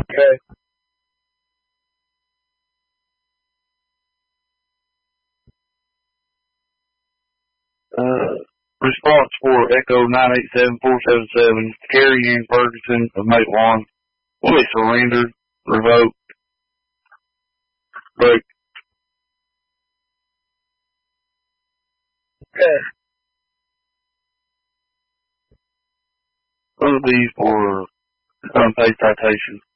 Okay. Response for Echo 987477, Carrie Ann Ferguson of Matewan. Will be surrendered, revoked, break. Okay. Will be for unpaid citation.